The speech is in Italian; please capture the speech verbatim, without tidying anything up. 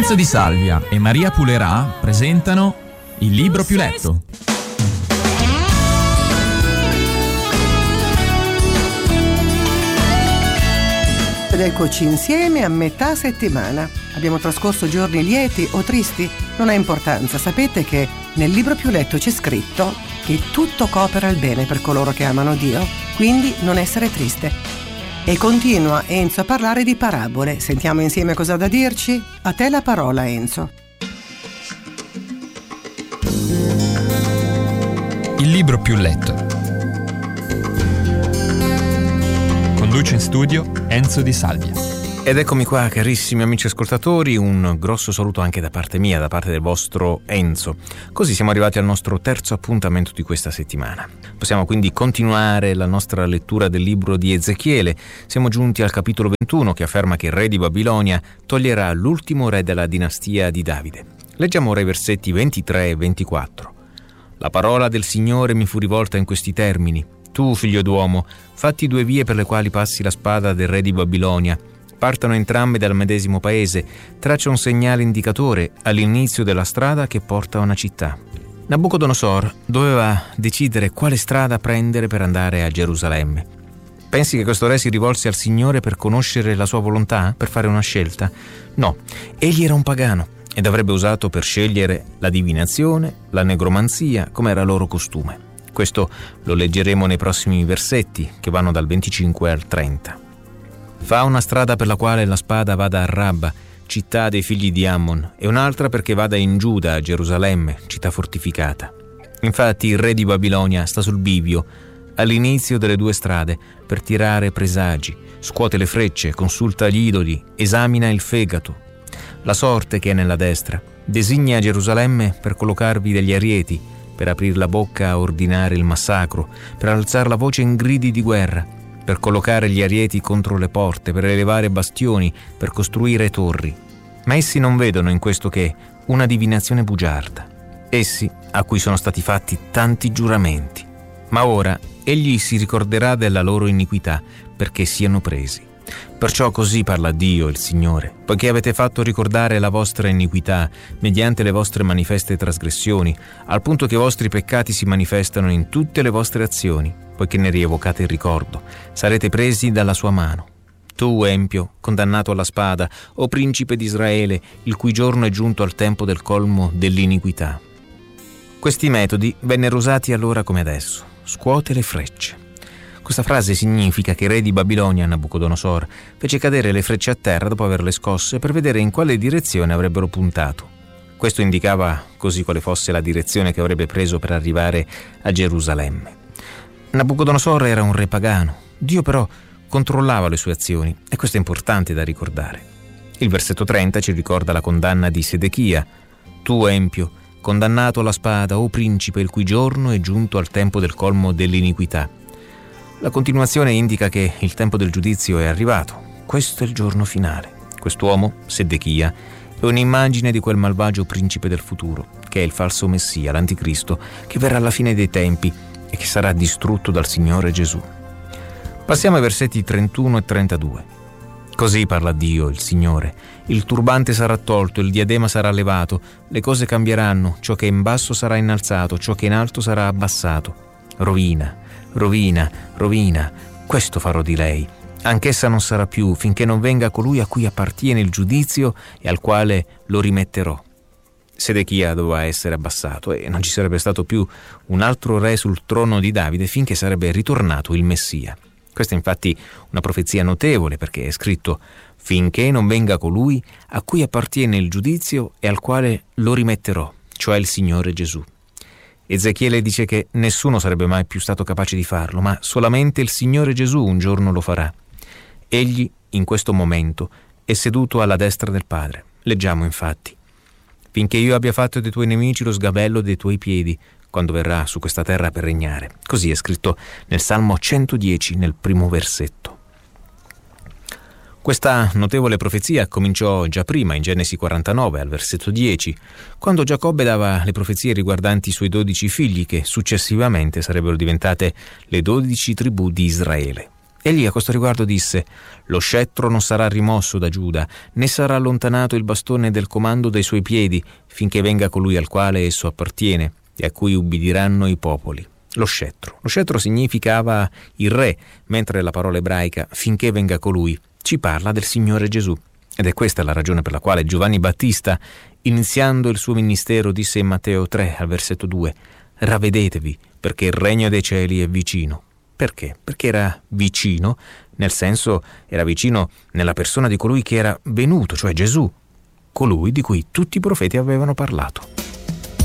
Enzo Di Salvia e Maria Pulerà presentano Il libro più letto. Ed eccoci insieme a metà settimana. Abbiamo trascorso giorni lieti o tristi? Non ha importanza. Sapete che nel libro più letto c'è scritto che tutto coopera al bene per coloro che amano Dio, quindi non essere triste. E continua Enzo a parlare di parabole. Sentiamo insieme cosa ha da dirci? A te la parola, Enzo. Il libro più letto. Conduce in studio Enzo Di Salvia. Ed eccomi qua, carissimi amici ascoltatori, un grosso saluto anche da parte mia, da parte del vostro Enzo. Così siamo arrivati al nostro terzo appuntamento di questa settimana. Possiamo quindi continuare la nostra lettura del libro di Ezechiele. Siamo giunti al capitolo ventuno, che afferma che il re di Babilonia toglierà l'ultimo re della dinastia di Davide. Leggiamo ora i versetti ventitré e ventiquattro. La parola del Signore mi fu rivolta in questi termini: tu, figlio d'uomo, fatti due vie per le quali passi la spada del re di Babilonia. Partano entrambe dal medesimo paese, traccia un segnale indicatore all'inizio della strada che porta a una città. Nabucodonosor doveva decidere quale strada prendere per andare a Gerusalemme. Pensi che questo re si rivolse al Signore per conoscere la sua volontà, per fare una scelta? No, egli era un pagano ed avrebbe usato per scegliere la divinazione, la negromanzia, come era loro costume. Questo lo leggeremo nei prossimi versetti, che vanno dal venticinque al trenta. Fa una strada per la quale la spada vada a Rabba, città dei figli di Ammon, e un'altra perché vada in Giuda, a Gerusalemme, città fortificata. Infatti il re di Babilonia sta sul bivio, all'inizio delle due strade, per tirare presagi, scuote le frecce, consulta gli idoli, esamina il fegato. La sorte che è nella destra designa Gerusalemme per collocarvi degli arieti, per aprir la bocca a ordinare il massacro, per alzar la voce in gridi di guerra, per collocare gli arieti contro le porte, per elevare bastioni, per costruire torri. Ma essi non vedono in questo che una divinazione bugiarda. Essi, a cui sono stati fatti tanti giuramenti. Ma ora egli si ricorderà della loro iniquità, perché siano presi. Perciò così parla Dio, il Signore: poiché avete fatto ricordare la vostra iniquità mediante le vostre manifeste trasgressioni, al punto che i vostri peccati si manifestano in tutte le vostre azioni, poiché ne rievocate il ricordo, sarete presi dalla sua mano. Tu, empio, condannato alla spada, o principe di Israele, il cui giorno è giunto al tempo del colmo dell'iniquità. Questi metodi vennero usati allora come adesso: scuote le frecce. Questa frase significa che il re di Babilonia, Nabucodonosor, fece cadere le frecce a terra dopo averle scosse per vedere in quale direzione avrebbero puntato. Questo indicava così quale fosse la direzione che avrebbe preso per arrivare a Gerusalemme. Nabucodonosor era un re pagano. Dio però controllava le sue azioni, e questo è importante da ricordare. Il versetto trenta ci ricorda la condanna di Sedechia: tu, empio, condannato alla spada, o principe, il cui giorno è giunto al tempo del colmo dell'iniquità. La continuazione indica che il tempo del giudizio è arrivato. Questo è il giorno finale. Quest'uomo, Sedechia, è un'immagine di quel malvagio principe del futuro, che è il falso Messia, l'Anticristo, che verrà alla fine dei tempi e che sarà distrutto dal Signore Gesù. Passiamo ai versetti trentuno e trentadue. Così parla Dio, il Signore: il turbante sarà tolto, il diadema sarà levato, le cose cambieranno, ciò che è in basso sarà innalzato, ciò che è in alto sarà abbassato. Rovina, rovina, rovina, questo farò di lei. Anch'essa non sarà più, finché non venga colui a cui appartiene il giudizio e al quale lo rimetterò. Sedechia doveva essere abbassato e non ci sarebbe stato più un altro re sul trono di Davide finché sarebbe ritornato il Messia. Questa è infatti una profezia notevole, perché è scritto: finché non venga colui a cui appartiene il giudizio e al quale lo rimetterò, cioè il Signore Gesù. Ezechiele dice che nessuno sarebbe mai più stato capace di farlo, ma solamente il Signore Gesù un giorno lo farà. Egli, in questo momento, è seduto alla destra del Padre. Leggiamo infatti: finché io abbia fatto dei tuoi nemici lo sgabello dei tuoi piedi, quando verrà su questa terra per regnare. Così è scritto nel Salmo centodieci, nel primo versetto. Questa notevole profezia cominciò già prima, in Genesi quarantanove, al versetto dieci, quando Giacobbe dava le profezie riguardanti i suoi dodici figli, che successivamente sarebbero diventate le dodici tribù di Israele. Egli a questo riguardo disse: «Lo scettro non sarà rimosso da Giuda, né sarà allontanato il bastone del comando dai suoi piedi, finché venga colui al quale esso appartiene e a cui ubbidiranno i popoli». Lo scettro. Lo scettro significava il re, mentre la parola ebraica «finché venga colui» ci parla del Signore Gesù. Ed è questa la ragione per la quale Giovanni Battista, iniziando il suo ministero, disse in Matteo tre, al versetto due: «Ravvedetevi, perché il regno dei cieli è vicino». Perché? Perché era vicino, nel senso era vicino nella persona di colui che era venuto, cioè Gesù, colui di cui tutti i profeti avevano parlato.